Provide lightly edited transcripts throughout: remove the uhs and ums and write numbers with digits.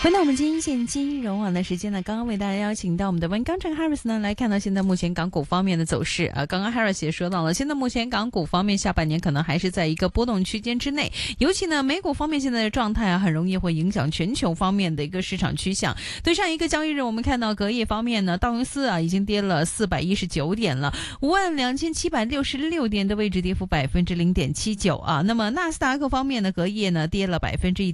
回到我们今天一线金融网的时间呢，刚刚为大家邀请到我们的温钢城 Harris 呢来看到现在目前港股方面的走势刚刚 Harris 也说到了，现在目前港股方面下半年可能还是在一个波动区间之内，尤其呢美股方面现在的状态很容易会影响全球方面的一个市场趋向。对上一个交易日我们看到隔夜方面呢，道琼斯已经跌了419点了，52766点的位置，跌幅0.79%那么纳斯达克方面呢，隔夜呢跌了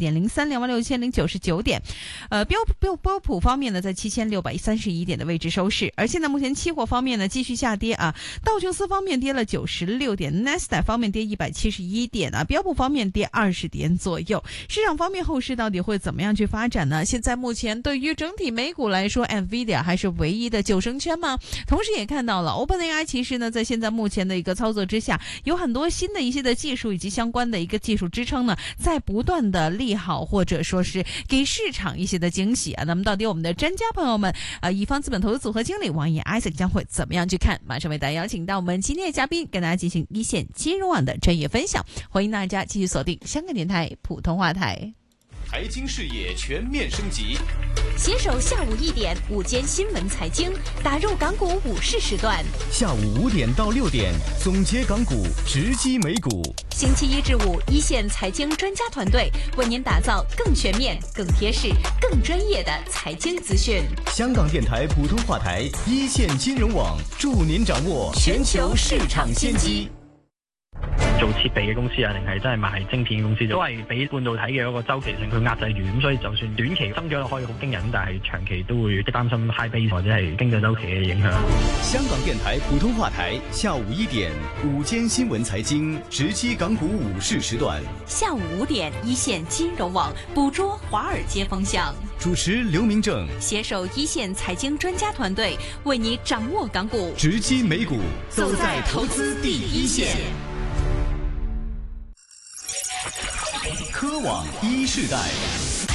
1.03%，26099点。标普方面呢，在7631点的位置收市。而现在目前期货方面呢继续下跌道琼斯方面跌了96点，纳斯达克方面跌171点标普方面跌20点左右。市场方面后市到底会怎么样去发展呢？现在目前对于整体美股来说 ，NVIDIA 还是唯一的救生圈吗？同时也看到了 OpenAI 其实呢，在现在目前的一个操作之下，有很多新的一些的技术以及相关的一个技术支撑呢，在不断的利好或者说是给市场一些的惊喜那么到底我们的专家朋友们乙方资本投资组合经理王毅 Isaac 将会怎么样去看？马上为大家邀请到我们今天的嘉宾，跟大家进行一线金融网的专业分享。欢迎大家继续锁定香港电台普通话台。 财经视野全面升级， 携手下午1点午间新闻财经，打入港股午市时段。 下午5点到6点，总结港股，直击美股。 星期1至5，一线财经专家团队为您打造更全面、更贴实、更专业的财经资讯。 香港电台普通话台，一线金融網，助您掌握全球市場先機。 做設備嘅公司定係真係賣晶片嘅公司，都係俾半導體嘅嗰個周期性佢壓制住，咁所以就算短期增長可以好驚人，但係長期都會擔心 high base 或者係經濟周期嘅影響。 香港電台普通話台，下午1點午間新聞財經，直擊港股午市時段。 下午5點，一線金融網捕捉華爾街風向。 主持劉明正， 攜手一線財經專家團隊，為你掌握港股， 直擊美股，走在投資第一線。科網一世代。